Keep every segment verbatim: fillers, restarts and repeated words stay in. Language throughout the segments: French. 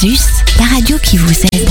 Crésus, la radio qui vous aide.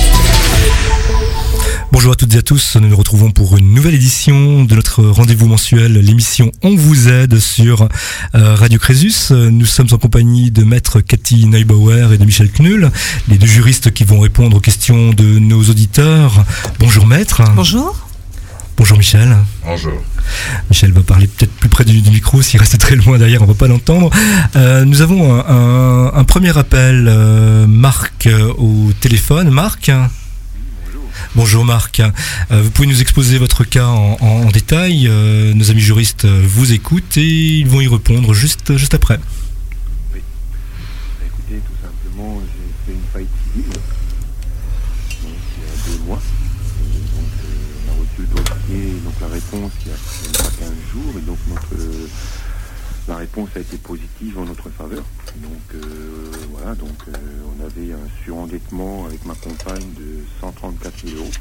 Bonjour à toutes et à tous, nous nous retrouvons pour une nouvelle édition de notre rendez-vous mensuel, l'émission On vous aide sur euh, Radio Crésus. Nous sommes en compagnie de maître Cathy Neubauer et de Michel Knull, les deux juristes qui vont répondre aux questions de nos auditeurs. Bonjour maître. Bonjour. Bonjour Michel. Bonjour. Michel va parler peut-être plus près du, du micro, s'il reste très loin derrière, on ne va pas l'entendre. Euh, nous avons un, un, un premier appel, euh, Marc euh, au téléphone. Marc. Bonjour Marc, euh, vous pouvez nous exposer votre cas en, en, en détail, euh, nos amis juristes vous écoutent et ils vont y répondre juste, juste après. Oui, écoutez, tout simplement, j'ai fait une faillite civile, donc il y a deux mois, et donc euh, on a reçu le dossier, donc la réponse il y a même pas quinze jours, et donc notre, euh, la réponse a été positive en notre faveur, donc euh, voilà, donc euh, on avait un surendettement avec ma compagne de cent trente-quatre mille euros.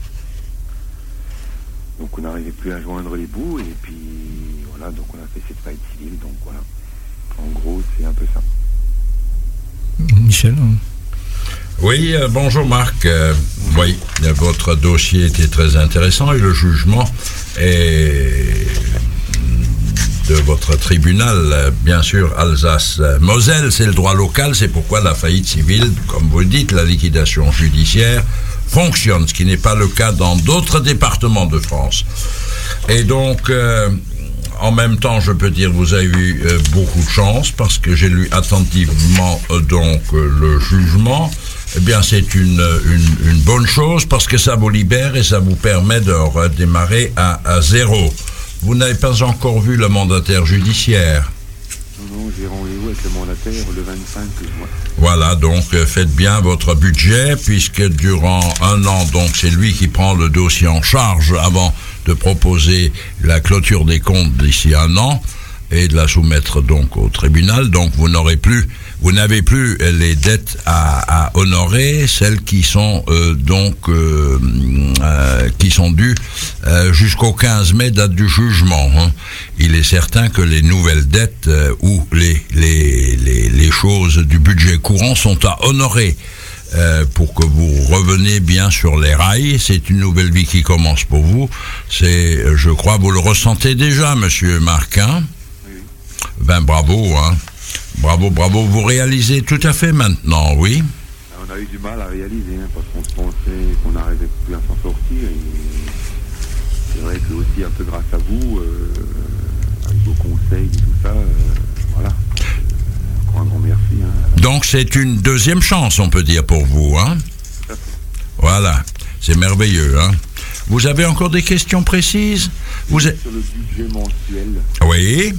Donc on n'arrivait plus à joindre les bouts et puis voilà, donc on a fait cette faillite civile, donc voilà. En gros, c'est un peu ça. Michel. Oui, euh, bonjour Marc. Euh, oui, votre dossier était très intéressant et le jugement est de votre tribunal, bien sûr, Alsace-Moselle, c'est le droit local, c'est pourquoi la faillite civile, comme vous le dites, la liquidation judiciaire fonctionne, ce qui n'est pas le cas dans d'autres départements de France. Et donc, euh, en même temps, je peux dire, vous avez eu euh, beaucoup de chance, parce que j'ai lu attentivement euh, donc euh, le jugement. Eh bien, c'est une, une, une bonne chose, parce que ça vous libère et ça vous permet de redémarrer à, à zéro. Vous n'avez pas encore vu le mandataire judiciaire? Non, non, j'ai rendez-vous avec le mandataire le vingt-cinq juin. Voilà, donc euh, faites bien votre budget, puisque durant un an, donc c'est lui qui prend le dossier en charge avant de proposer la clôture des comptes d'ici un an et de la soumettre donc au tribunal. Donc vous n'aurez plus, vous n'avez plus les dettes à, à honorer, celles qui sont euh, donc euh, euh, qui sont dues euh, jusqu'au quinze mai, date du jugement. Hein. Il est certain que les nouvelles dettes euh, ou les, les les les choses du budget courant sont à honorer. Euh, pour que vous reveniez bien sur les rails. C'est une nouvelle vie qui commence pour vous. C'est, je crois, vous le ressentez déjà, monsieur Marquin. Oui. Ben bravo, hein. Bravo, bravo. Vous réalisez tout à fait maintenant, oui. On a eu du mal à réaliser, hein, parce qu'on se pensait qu'on n'arrivait plus à s'en sortir. Et c'est vrai que aussi un peu grâce à vous, euh, avec vos conseils et tout ça, euh, voilà. Un grand merci. Hein. Donc c'est une deuxième chance, on peut dire, pour vous, hein. Tout à fait. Voilà, c'est merveilleux, hein. Vous avez encore des questions précises? Vous êtes... Sur le budget mensuel. Oui. Je ne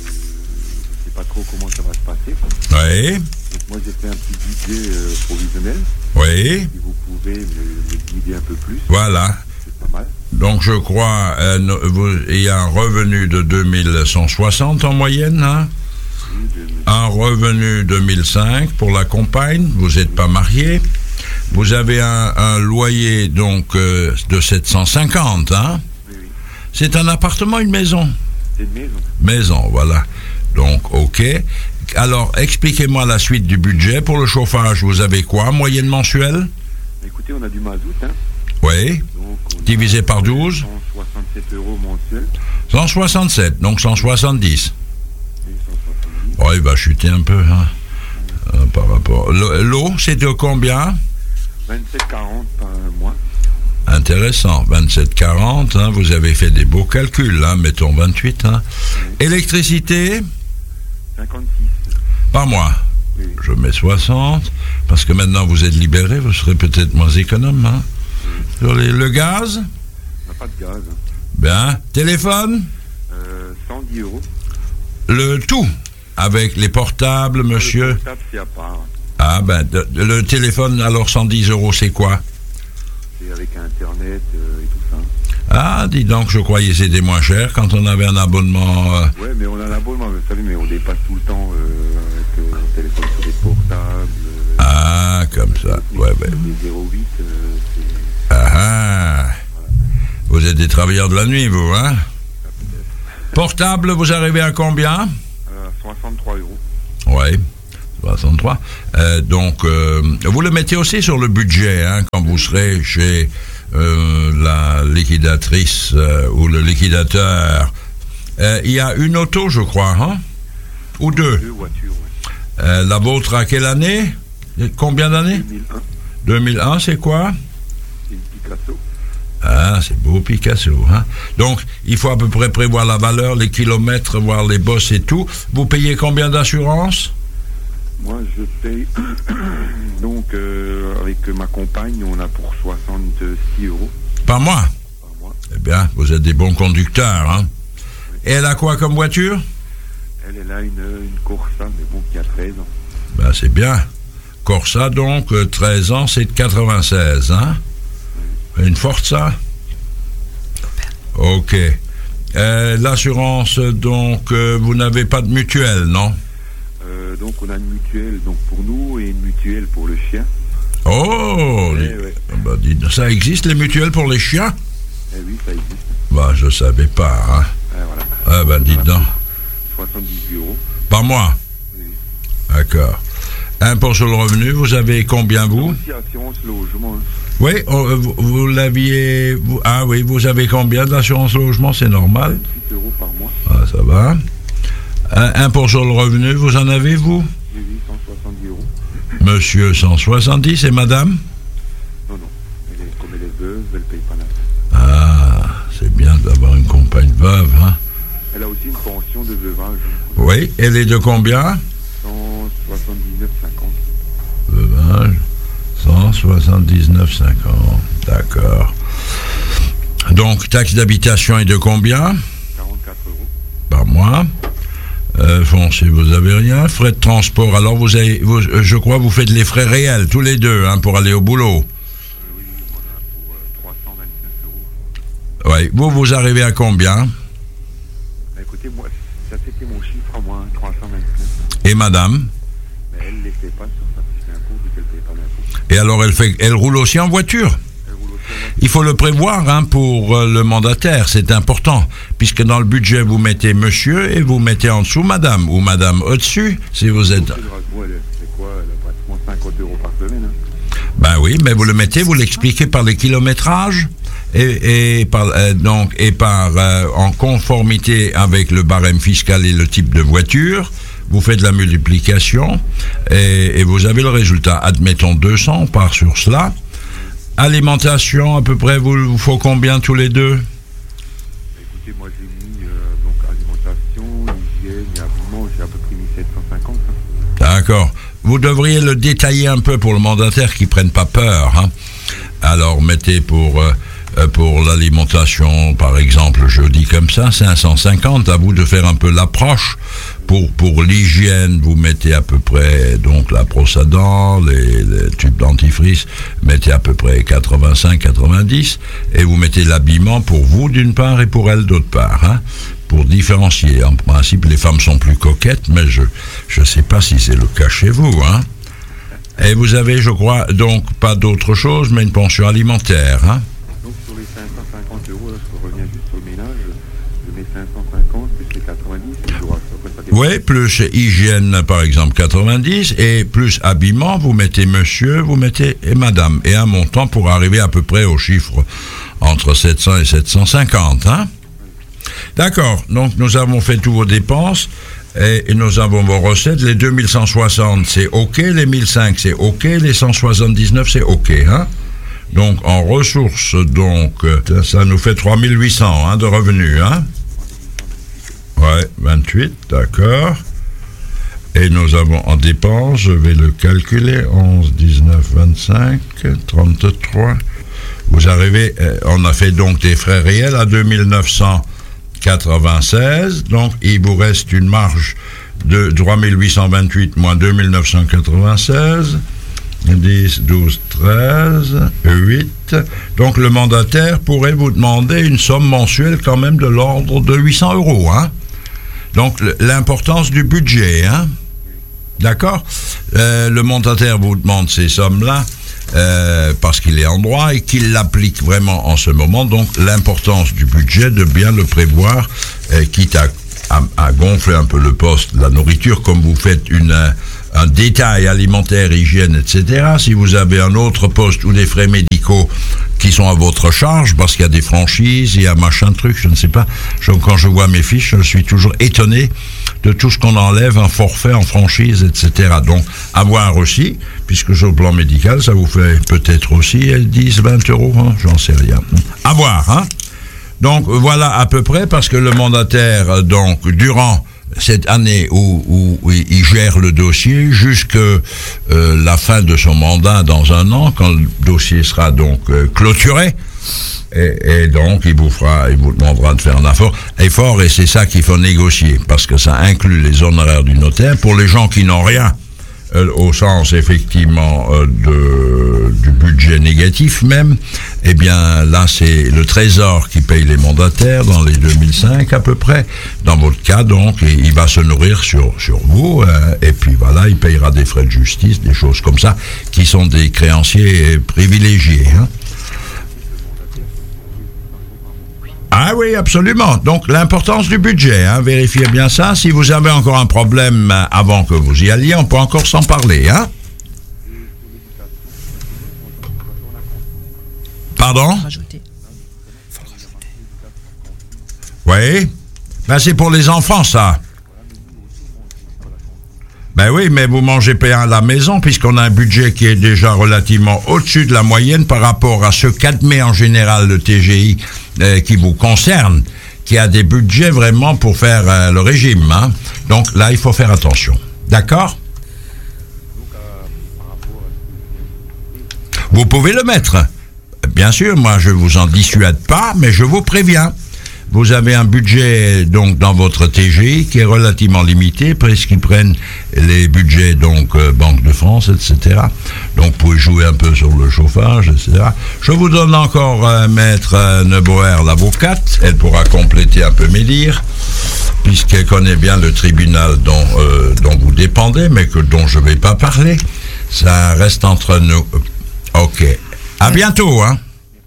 sais pas trop comment ça va se passer. Oui. Donc moi j'ai fait un petit budget euh, provisionnel. Oui. Si vous pouvez me, me guider un peu plus. Voilà. C'est pas mal. Donc je crois, euh, vous, il y a un revenu de deux mille cent soixante en moyenne, hein. Un revenu de mille cinq pour la compagne, vous n'êtes pas marié. Vous avez un, un loyer donc euh, de sept cent cinquante, hein. Oui, oui. C'est un appartement, une maison? C'est une maison. Maison, voilà. Donc, ok. Alors, expliquez-moi la suite du budget. Pour le chauffage, vous avez quoi, moyenne mensuelle? Écoutez, on a du mazout, hein. Oui. Donc, on Divisé a par douze. cent soixante-sept euros mensuels. cent soixante-sept, donc cent soixante-dix. Oui, cent soixante-dix. Bon, il va chuter un peu, hein, euh, par rapport. L'eau, c'est de combien? vingt-sept quarante par mois. Intéressant, vingt-sept quarante, hein, vous avez fait des beaux calculs, hein, mettons vingt-huit. Hein. Oui. Électricité? cinquante-six. Par mois. Oui. Je mets soixante, parce que maintenant vous êtes libéré, vous serez peut-être moins économe. Hein. Oui. Sur les, le gaz? On n'a pas de gaz. Hein. Bien. Téléphone? Euh, cent dix euros. Le tout, avec les portables, monsieur? Le portable, c'est à part. Ah ben, de, de, le téléphone, alors cent dix euros, c'est quoi? C'est avec Internet euh, et tout ça. Ah, dis donc, je croyais que c'était moins cher quand on avait un abonnement. Euh... Ouais, mais on a l'abonnement, vous savez, mais on dépasse tout le temps euh, avec euh, le téléphone sur les portables. Euh, ah, comme ça. Ouais, ben. Les zéro huit, euh, c'est... Ah, ah. Voilà. Vous êtes des travailleurs de la nuit, vous, hein? Ah, peut-être. Portable, vous arrivez à combien? Euh, soixante-trois euros. Oui. soixante-trois. Euh, donc, euh, vous le mettez aussi sur le budget, hein, quand vous serez chez euh, la liquidatrice euh, ou le liquidateur. Euh, il y a une auto, je crois, hein, ou deux. Deux voitures, ouais. Euh, la vôtre à quelle année? Combien d'années? deux mille un. deux mille un, c'est quoi? C'est une Picasso. Ah, c'est beau Picasso, hein. Donc, il faut à peu près prévoir la valeur, les kilomètres, voir les bosses et tout. Vous payez combien d'assurance? Moi, je paye. Donc, euh, avec ma compagne, on a pour soixante-six euros Par mois? par mois. Eh bien, vous êtes des bons conducteurs, hein. Et elle a quoi comme voiture? Elle, elle a une, une Corsa, mais bon, qui a treize ans. Ben, c'est bien. Corsa, donc, euh, treize ans, c'est de quatre-vingt-seize, hein. Une Forza? Ok. Euh, l'assurance, donc, euh, vous n'avez pas de mutuelle, non? Euh, donc, on a une mutuelle donc, pour nous et une mutuelle pour le chien. Oh! Eh, les- ouais. bah, dites- ça existe, les mutuelles pour les chiens? Eh oui, ça existe. Bah, je savais pas, hein. Ah, voilà. Ah, ben, dites donc. soixante-dix-huit euros. Par mois? Oui. D'accord. Impôt sur le revenu, vous avez combien, vous? Aussi assurance logement. Hein. Oui, oh, euh, vous, vous l'aviez... vous- ah oui, vous avez combien d'assurance logement, c'est normal? vingt-huit euros par mois. Ah, ça va. Euh, impôt sur le revenu, vous en avez, vous? J'ai vu cent soixante-dix euros. Monsieur cent soixante-dix et madame? Non, non. Elle est, comme elle est veuve, elle ne paye pas d'impôt. Ah, c'est bien d'avoir une compagne veuve, hein? Elle a aussi une pension de veuvage. Oui, elle est de combien? cent soixante-dix-neuf cinquante. Veuvage, cent soixante-dix-neuf cinquante, d'accord. Donc, taxe d'habitation est de combien? quarante-quatre euros. Par mois. Euh, foncier, vous avez rien. Frais de transport, alors vous avez, vous, euh, je crois, vous faites les frais réels, tous les deux, hein, pour aller au boulot. Euh, oui, on a pour euh, trois cent vingt-neuf euros. Oui, vous, vous arrivez à combien? Bah, écoutez, moi, ça c'était mon chiffre à moi, hein, trois cent vingt-neuf. Et madame? Mais elle ne les fait pas sur sa fiche d'impôt vu qu'elle ne paye pas d'impôt. Et alors, elle fait, elle roule aussi en voiture? Elle roule aussi en voiture. Il faut le prévoir, hein, pour euh, le mandataire, c'est important, puisque dans le budget, vous mettez monsieur et vous mettez en dessous madame, ou madame au-dessus, si vous êtes... Donc, elle doit- bon, elle fait quoi? Elle a pratiquement cinquante euros par semaine. Hein. Ben oui, mais vous le mettez, vous l'expliquez par les kilométrages, et, et par, euh, donc, et par, euh, en conformité avec le barème fiscal et le type de voiture, vous faites la multiplication, et, et vous avez le résultat. Admettons deux cents, on part sur cela. Alimentation, à peu près, vous, vous faut combien tous les deux? Bah, écoutez, moi j'ai mis euh, donc alimentation, hygiène et habillement, j'ai à peu près mis sept cent cinquante. Hein. D'accord. Vous devriez le détailler un peu pour le mandataire qui ne prenne pas peur, hein. Alors, mettez pour, euh, pour l'alimentation, par exemple, je dis comme ça, cinq cent cinquante, à vous de faire un peu l'approche. Pour, pour l'hygiène, vous mettez à peu près, donc, la brosse à dents, les, les tubes dentifrice, mettez à peu près quatre-vingt-cinq quatre-vingt-dix, et vous mettez l'habillement pour vous d'une part et pour elle d'autre part, hein, pour différencier. En principe, les femmes sont plus coquettes, mais je ne sais pas si c'est le cas chez vous, hein. Et vous avez, je crois, donc, pas d'autre chose, mais une pension alimentaire, hein. Donc sur les cinq cent cinquante euros, là, je reviens juste sur le ménage, je mets cinq cent cinquante plus les quatre-vingt-dix, et je dois après ça dépend. Oui, plus hygiène, par exemple, quatre-vingt-dix, et plus habillement, vous mettez monsieur, vous mettez et madame, et un montant pour arriver à peu près au chiffre entre sept cents et sept cent cinquante, hein. D'accord, donc nous avons fait tous vos dépenses, et, et nous avons vos recettes. Les deux mille cent soixante, c'est OK, les mille cinq, c'est OK, les cent soixante-dix-neuf, c'est OK, hein. Donc, en ressources, donc, euh, ça nous fait trois mille huit cents, hein, de revenus, hein. Ouais, vingt-huit, d'accord. Et nous avons en dépenses, je vais le calculer, onze, dix-neuf, vingt-cinq, trente-trois. Vous arrivez, euh, on a fait donc des frais réels à deux mille neuf cent quatre-vingt-seize, donc il vous reste une marge de trois mille huit cent vingt-huit moins deux mille neuf cent quatre-vingt-seize, dix, douze, treize, huit. Donc le mandataire pourrait vous demander une somme mensuelle quand même de l'ordre de huit cents euros, hein. Donc l'importance du budget, hein. D'accord. euh, Le mandataire vous demande ces sommes-là euh, parce qu'il est en droit et qu'il l'applique vraiment en ce moment. Donc l'importance du budget, de bien le prévoir, euh, quitte à, à, à gonfler un peu le poste, la nourriture, comme vous faites une, un détail alimentaire, hygiène, et cetera. Si vous avez un autre poste ou des frais médicaux qui sont à votre charge, parce qu'il y a des franchises, il y a machin truc, je ne sais pas. Je, quand je vois mes fiches, je suis toujours étonné de tout ce qu'on enlève, un forfait en franchise, et cetera. Donc, à voir aussi, puisque sur le plan médical, ça vous fait peut-être aussi dix, vingt euros, hein, j'en sais rien. À voir, hein. Donc, voilà à peu près, parce que le mandataire, donc, durant cette année où, où, où il gère le dossier jusque euh, la fin de son mandat dans un an, quand le dossier sera donc euh, clôturé, et, et donc il vous fera, il vous demandera de faire un effort, effort et c'est ça qu'il faut négocier, parce que ça inclut les honoraires du notaire pour les gens qui n'ont rien. Euh, au sens effectivement euh, de, du budget négatif même, eh bien là c'est le Trésor qui paye les mandataires dans les deux mille cinq à peu près, dans votre cas donc, et il va se nourrir sur, sur vous, euh, et puis voilà, il payera des frais de justice, des choses comme ça, qui sont des créanciers privilégiés, hein. Ah oui, absolument. Donc, l'importance du budget, hein, vérifiez bien ça. Si vous avez encore un problème avant que vous y alliez, on peut encore s'en parler, hein. Pardon ? Oui. Ben, c'est pour les enfants, ça. Ben oui, mais vous mangez pas à la maison, puisqu'on a un budget qui est déjà relativement au-dessus de la moyenne par rapport à ce qu'admet en général le T G I euh, qui vous concerne, qui a des budgets vraiment pour faire euh, le régime, hein. Donc là, il faut faire attention. D'accord ? Vous pouvez le mettre. Bien sûr, moi, je vous en dissuade pas, mais je vous préviens. Vous avez un budget donc dans votre T G I qui est relativement limité, puisqu'ils prennent les budgets donc euh, Banque de France, et cetera. Donc vous pouvez jouer un peu sur le chauffage, et cetera. Je vous donne encore euh, Maître euh, Neuboer, l'avocate. Elle pourra compléter un peu mes dires, puisqu'elle connaît bien le tribunal dont, euh, dont vous dépendez, mais que dont je ne vais pas parler. Ça reste entre nous. Ok. À bientôt, hein.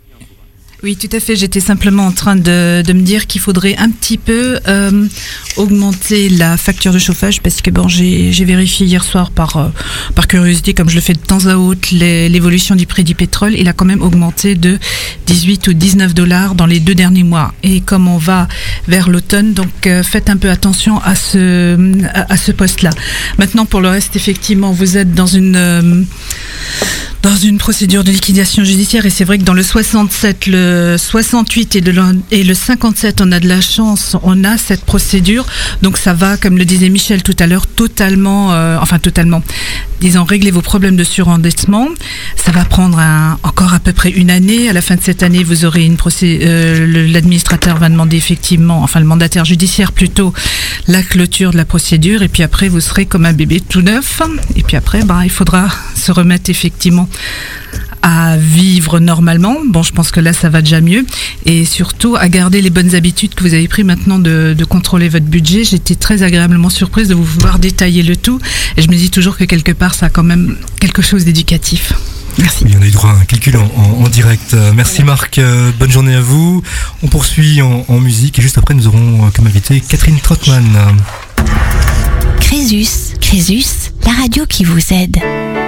Oui, tout à fait. J'étais simplement en train de, de me dire qu'il faudrait un petit peu euh, augmenter la facture de chauffage, parce que bon, j'ai, j'ai vérifié hier soir par euh, par curiosité, comme je le fais de temps à autre, les, l'évolution du prix du pétrole. Il a quand même augmenté de dix-huit ou dix-neuf dollars dans les deux derniers mois. Et comme on va vers l'automne, donc euh, faites un peu attention à ce à, à ce poste-là. Maintenant, pour le reste, effectivement, vous êtes dans une euh, dans une procédure de liquidation judiciaire, et c'est vrai que dans le soixante-sept, le soixante-huit et, de le, et le cinquante-sept, on a de la chance, on a cette procédure, donc ça va, comme le disait Michel tout à l'heure, totalement, euh, enfin totalement, disons, régler vos problèmes de surendettement. Ça va prendre un, encore à peu près une année. À la fin de cette année, vous aurez une procé- euh, le, l'administrateur va demander effectivement, enfin le mandataire judiciaire plutôt, la clôture de la procédure, et puis après vous serez comme un bébé tout neuf, et puis après, bah, il faudra se remettre effectivement à vivre normalement. Bon, je pense que là, ça va déjà mieux. Et surtout, à garder les bonnes habitudes que vous avez prises maintenant de, de contrôler votre budget. J'étais très agréablement surprise de vous voir détailler le tout. Et je me dis toujours que quelque part, ça a quand même quelque chose d'éducatif. Merci. Oui, on a eu droit à un calcul en, en, en direct. Merci Marc, euh, bonne journée à vous. On poursuit en, en musique et juste après, nous aurons comme invité Catherine Trottmann. Crésus, Crésus, la radio qui vous aide.